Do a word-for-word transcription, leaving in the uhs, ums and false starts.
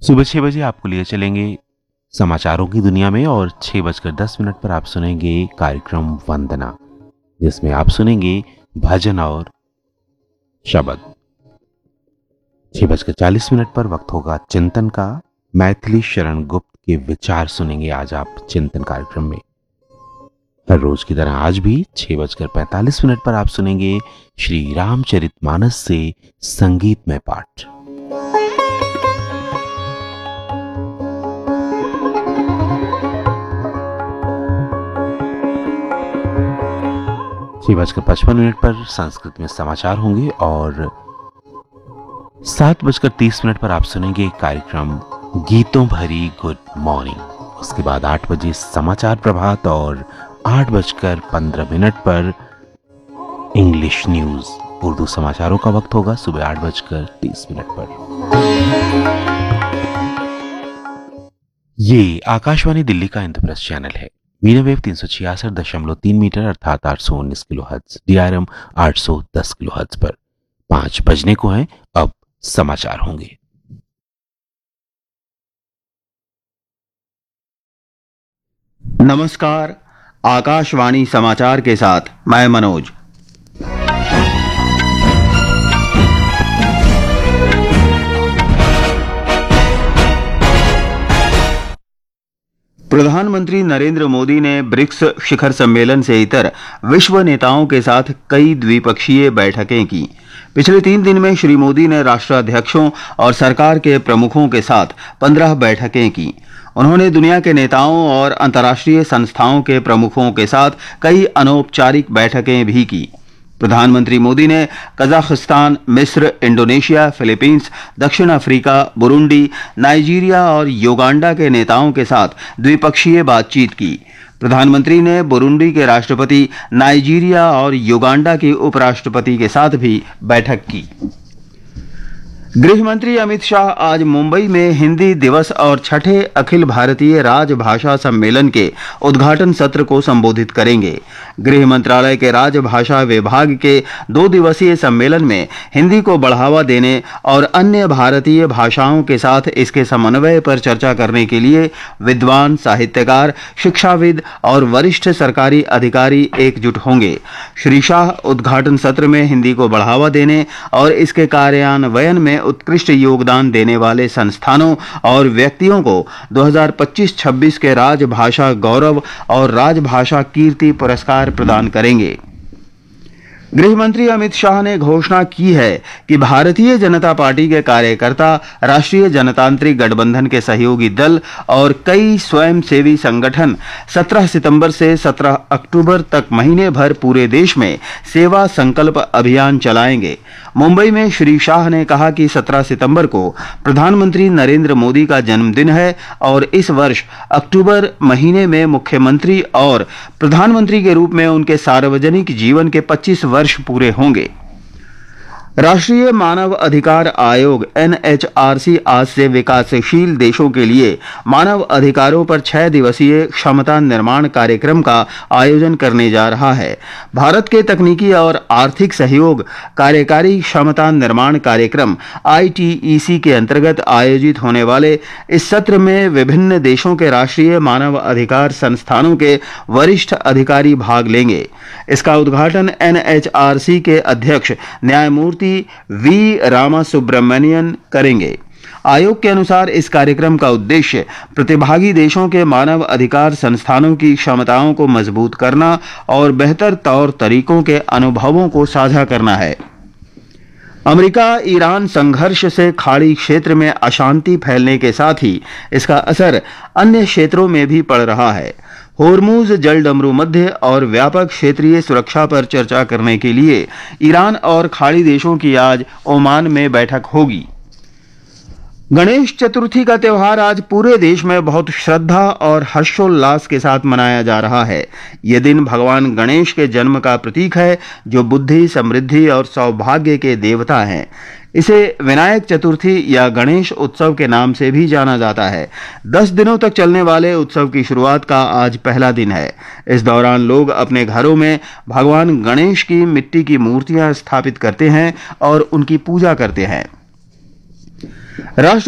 सुबह छह बजे आपको लिए चलेंगे समाचारों की दुनिया में और छह बजकर दस मिनट पर आप सुनेंगे कार्यक्रम वंदना, जिसमें आप सुनेंगे भजन और शब्द। छह बजकर चालीस मिनट पर वक्त होगा चिंतन का। मैथिली शरण गुप्त के विचार सुनेंगे आज आप चिंतन कार्यक्रम में। हर रोज की तरह आज भी छह बजकर पैंतालीस मिनट पर आप सुनेंगे श्री रामचरितमानस से संगीतमय पाठ। छह बजकर पचपन मिनट पर संस्कृत में समाचार होंगे और सात बजकर तीस मिनट पर आप सुनेंगे कार्यक्रम गीतों भरी गुड मॉर्निंग। उसके बाद आठ बजे समाचार प्रभात और आठ बजकर पंद्रह मिनट पर इंग्लिश न्यूज उर्दू समाचारों का वक्त होगा सुबह आठ बजकर तीस मिनट पर। ये आकाशवाणी दिल्ली का इंद्रप्रस्थ चैनल है। मीडिया वेव तीन सौ छियासठ दशमलव तीन मीटर अर्थात आठ सौ उन्नीस kilo hertz, D R M आठ सौ दस किलो हर्ट्ज पर पांच बजने को हैं। अब समाचार होंगे। नमस्कार, आकाशवाणी समाचार के साथ मैं मनोज। प्रधानमंत्री नरेंद्र मोदी ने ब्रिक्स शिखर सम्मेलन से इतर विश्व नेताओं के साथ कई द्विपक्षीय बैठकें की। पिछले तीन दिन में श्री मोदी ने राष्ट्राध्यक्षों और सरकार के प्रमुखों के साथ पंद्रह बैठकें की। उन्होंने दुनिया के नेताओं और अंतर्राष्ट्रीय संस्थाओं के प्रमुखों के साथ कई अनौपचारिक बैठकें भी की। प्रधानमंत्री मोदी ने कजाकिस्तान, मिस्र, इंडोनेशिया, फिलीपींस, दक्षिण अफ्रीका, बुरुंडी, नाइजीरिया और युगांडा के नेताओं के साथ द्विपक्षीय बातचीत की। प्रधानमंत्री ने बुरुंडी के राष्ट्रपति, नाइजीरिया और युगांडा के उपराष्ट्रपति के साथ भी बैठक की। गृह मंत्री अमित शाह आज मुंबई में हिंदी दिवस और छठे अखिल भारतीय राजभाषा सम्मेलन के उद्घाटन सत्र को संबोधित करेंगे। गृह मंत्रालय के राजभाषा विभाग के दो दिवसीय सम्मेलन में हिंदी को बढ़ावा देने और अन्य भारतीय भाषाओं के साथ इसके समन्वय पर चर्चा करने के लिए विद्वान, साहित्यकार, शिक्षाविद और वरिष्ठ सरकारी अधिकारी एकजुट होंगे। श्री शाह उद्घाटन सत्र में हिंदी को बढ़ावा देने और इसके कार्यान्वयन में उत्कृष्ट योगदान देने वाले संस्थानों और व्यक्तियों को दो हज़ार पच्चीस छब्बीस के राजभाषा गौरव और राजभाषा कीर्ति पुरस्कार प्रदान करेंगे। गृह मंत्री अमित शाह ने घोषणा की है कि भारतीय जनता पार्टी के कार्यकर्ता राष्ट्रीय जनतांत्रिक गठबंधन के सहयोगी दल और कई स्वयंसेवी संगठन सत्रह सितंबर से सत्रह अक्टूबर तक महीने भर पूरे देश में सेवा संकल्प अभियान चलाएंगे। मुंबई में श्री शाह ने कहा कि सत्रह सितंबर को प्रधानमंत्री नरेंद्र मोदी का जन्मदिन है और इस वर्ष अक्टूबर महीने में मुख्यमंत्री और प्रधानमंत्री के रूप में उनके सार्वजनिक जीवन के पच्चीस वर्ष पूरे होंगे। राष्ट्रीय मानव अधिकार आयोग एन एच आर सी आज से विकासशील देशों के लिए मानव अधिकारों पर छह दिवसीय क्षमता निर्माण कार्यक्रम का आयोजन करने जा रहा है। भारत के तकनीकी और आर्थिक सहयोग कार्यकारी क्षमता निर्माण कार्यक्रम आई टी ई सी के अंतर्गत आयोजित होने वाले इस सत्र में विभिन्न देशों के राष्ट्रीय मानव अधिकार संस्थानों के वरिष्ठ अधिकारी भाग लेंगे। इसका उद्घाटन एन एच आर सी के अध्यक्ष न्यायमूर्ति वी रामासुब्रमण्यन करेंगे। आयोग के अनुसार इस कार्यक्रम का उद्देश्य प्रतिभागी देशों के मानव अधिकार संस्थानों की क्षमताओं को मजबूत करना और बेहतर तौर तरीकों के अनुभवों को साझा करना है। अमेरिका ईरान संघर्ष से खाड़ी क्षेत्र में अशांति फैलने के साथ ही इसका असर अन्य क्षेत्रों में भी पड़ रहा है। होर्मुज जलडमरू मध्य और व्यापक क्षेत्रीय सुरक्षा पर चर्चा करने के लिए ईरान और खाड़ी देशों की आज ओमान में बैठक होगी। गणेश चतुर्थी का त्यौहार आज पूरे देश में बहुत श्रद्धा और हर्षोल्लास के साथ मनाया जा रहा है। यह दिन भगवान गणेश के जन्म का प्रतीक है, जो बुद्धि, समृद्धि और सौभाग्य के देवता हैं। इसे विनायक चतुर्थी या गणेश उत्सव के नाम से भी जाना जाता है। दस दिनों तक चलने वाले उत्सव की शुरुआत का आज पहला दिन है। इस दौरान लोग अपने घरों में भगवान गणेश की मिट्टी की मूर्तियां स्थापित करते हैं और उनकी पूजा करते हैं। राष्ट्र